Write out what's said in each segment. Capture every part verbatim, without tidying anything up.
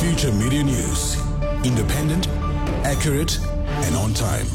Future Media News. Independent, accurate, and on time.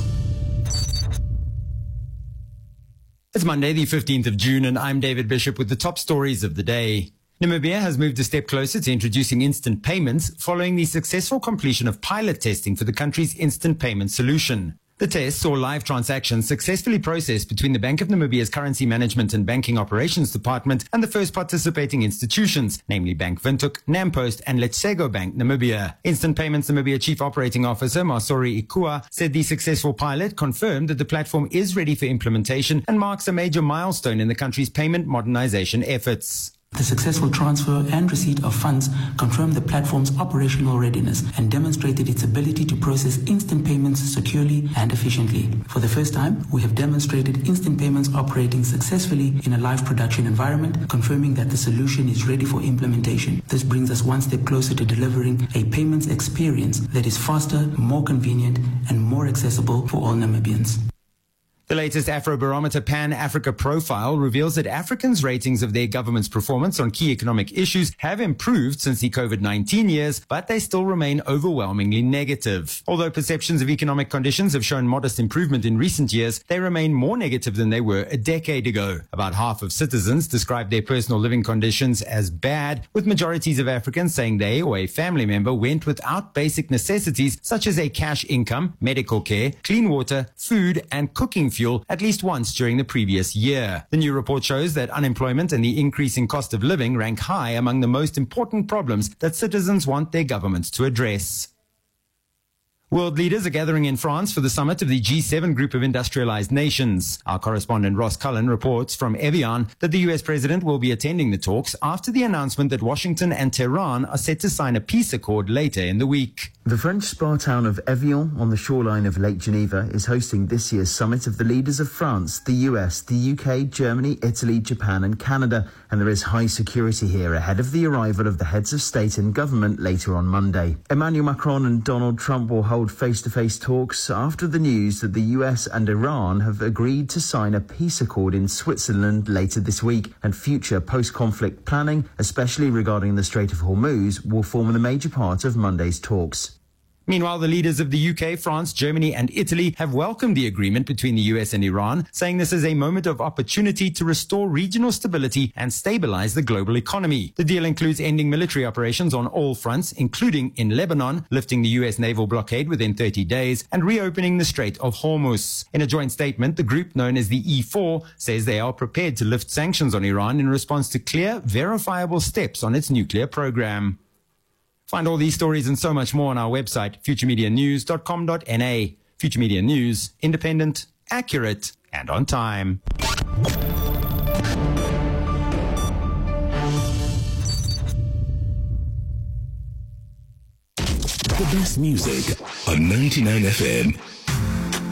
It's Monday, the fifteenth of June, and I'm David Bishop with the top stories of the day. Namibia has moved a step closer to introducing instant payments following the successful completion of pilot testing for the country's instant payment solution. The test saw live transactions successfully processed between the Bank of Namibia's Currency Management and Banking Operations Department and the first participating institutions, namely Bank Windhoek, Nampost and Letshego Bank Namibia. Instant Payments Namibia Chief Operating Officer Masori Ikua said the successful pilot confirmed that the platform is ready for implementation and marks a major milestone in the country's payment modernization efforts. The successful transfer and receipt of funds confirmed the platform's operational readiness and demonstrated its ability to process instant payments securely and efficiently. For the first time, we have demonstrated instant payments operating successfully in a live production environment, confirming that the solution is ready for implementation. This brings us one step closer to delivering a payments experience that is faster, more convenient, and more accessible for all Namibians. The latest Afrobarometer Pan-Africa profile reveals that Africans' ratings of their government's performance on key economic issues have improved since the COVID nineteen years, but they still remain overwhelmingly negative. Although perceptions of economic conditions have shown modest improvement in recent years, they remain more negative than they were a decade ago. About half of citizens describe their personal living conditions as bad, with majorities of Africans saying they or a family member went without basic necessities such as a cash income, medical care, clean water, food, and cooking fuel at least once during the previous year. The new report shows that unemployment and the increasing cost of living rank high among the most important problems that citizens want their governments to address. World leaders are gathering in France for the summit of the G seven group of industrialized nations. Our correspondent Ross Cullen reports from Evian that the U S president will be attending the talks after the announcement that Washington and Tehran are set to sign a peace accord later in the week. The French spa town of Evian on the shoreline of Lake Geneva is hosting this year's summit of the leaders of France, the U S, the U K, Germany, Italy, Japan and Canada, and there is high security here ahead of the arrival of the heads of state and government later on Monday. Emmanuel Macron and Donald Trump will hold face-to-face talks after the news that the U S and Iran have agreed to sign a peace accord in Switzerland later this week, and future post-conflict planning, especially regarding the Strait of Hormuz, will form a major part of Monday's talks. Meanwhile, the leaders of the U K, France, Germany and Italy have welcomed the agreement between the U S and Iran, saying this is a moment of opportunity to restore regional stability and stabilize the global economy. The deal includes ending military operations on all fronts, including in Lebanon, lifting the U S naval blockade within thirty days, and reopening the Strait of Hormuz. In a joint statement, the group known as the E four says they are prepared to lift sanctions on Iran in response to clear, verifiable steps on its nuclear program. Find all these stories and so much more on our website, future media news dot com dot n a. Future Media News, independent, accurate, and on time. The best music on ninety-nine F M.